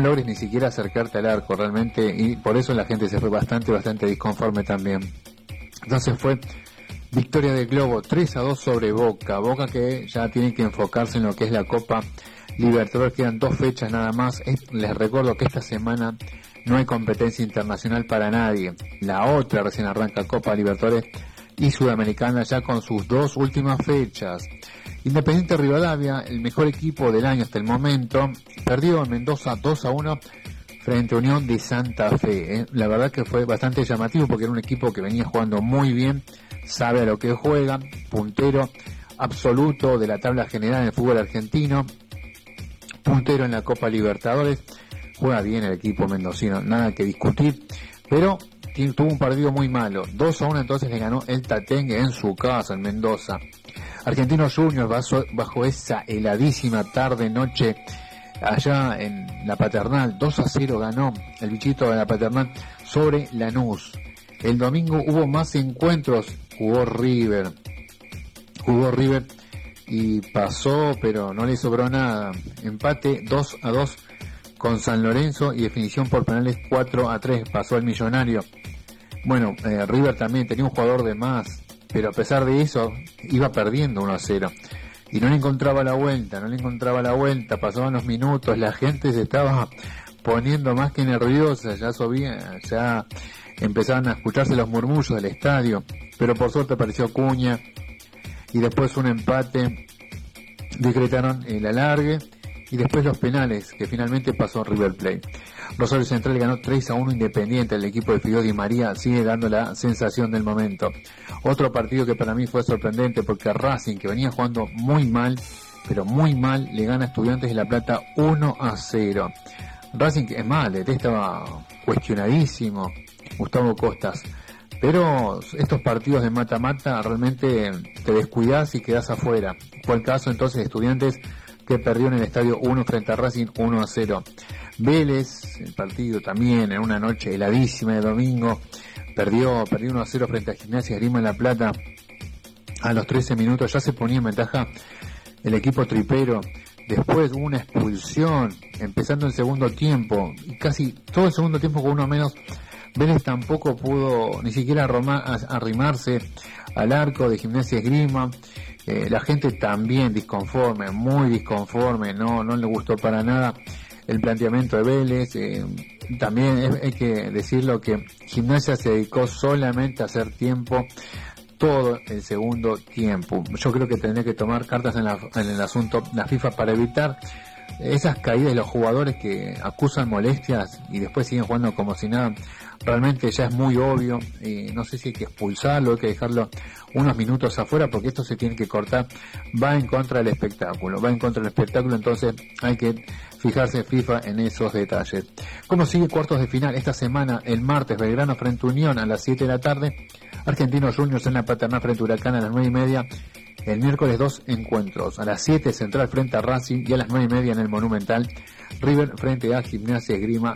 logres ni siquiera acercarte al arco realmente, y por eso la gente se fue bastante disconforme también. Entonces fue victoria del Globo 3-2 sobre Boca que ya tiene que enfocarse en lo que es la Copa Libertadores. Quedan 2 fechas nada más. Les recuerdo que esta semana no hay competencia internacional para nadie. La otra recién arranca Copa Libertadores y Sudamericana ya con sus 2 últimas fechas. Independiente Rivadavia, el mejor equipo del año hasta el momento, perdió en Mendoza 2-1 frente a Unión de Santa Fe. La verdad que fue bastante llamativo porque era un equipo que venía jugando muy bien, sabe a lo que juega, puntero absoluto de la tabla general en el fútbol argentino, puntero en la Copa Libertadores, juega bien el equipo mendocino, nada que discutir, pero tuvo un partido muy malo. 2-1 entonces le ganó el Tatengue en su casa, en Mendoza. Argentinos Juniors bajo esa heladísima tarde-noche allá en la Paternal, 2-0 ganó el bichito de la Paternal sobre Lanús. El domingo hubo más encuentros, jugó River y pasó, pero no le sobró nada. Empate 2-2 con San Lorenzo y definición por penales 4-3, pasó el Millonario. Bueno, River también tenía un jugador de más, pero a pesar de eso iba perdiendo 1-0 y no le encontraba la vuelta, pasaban los minutos, la gente se estaba poniendo más que nerviosa, ya empezaban a escucharse los murmullos del estadio, pero por suerte apareció Cuña y después un empate, decretaron el alargue y después los penales, que finalmente pasó River Plate. Rosario Central ganó 3-1 Independiente, el equipo de Fideo Di María sigue dando la sensación del momento. Otro partido que para mí fue sorprendente porque Racing, que venía jugando muy mal, pero muy mal, le gana a Estudiantes de La Plata 1-0. Racing, es más, estaba cuestionadísimo Gustavo Costas, pero estos partidos de mata-mata realmente te descuidas y quedas afuera. Fue el caso entonces de Estudiantes, que perdió en el Estadio 1 frente a Racing 1-0. Vélez, el partido también en una noche heladísima de domingo, perdió 1-0 frente a Gimnasia Esgrima en La Plata. A los 13 minutos ya se ponía en ventaja el equipo tripero. Después hubo una expulsión, empezando el segundo tiempo, y casi todo el segundo tiempo con uno menos. Vélez tampoco pudo ni siquiera arrimarse al arco de Gimnasia Esgrima. La gente también disconforme, muy disconforme, no le gustó para nada el planteamiento de Vélez. También hay que decirlo que Gimnasia se dedicó solamente a hacer tiempo todo el segundo tiempo. Yo creo que tendría que tomar cartas en el asunto la FIFA para evitar esas caídas de los jugadores que acusan molestias y después siguen jugando como si nada. Realmente ya es muy obvio, no sé si hay que expulsarlo, hay que dejarlo unos minutos afuera porque esto se tiene que cortar, va en contra del espectáculo, entonces hay que fijarse FIFA en esos detalles. ¿Cómo sigue cuartos de final? Esta semana, el martes, Belgrano frente a Unión a las 7 de la tarde, Argentinos Juniors en la Paternal frente a Huracán a las 9:30, el miércoles 2 encuentros, a las 7 Central frente a Racing y a las 9:30 en el Monumental, River frente a Gimnasia Esgrima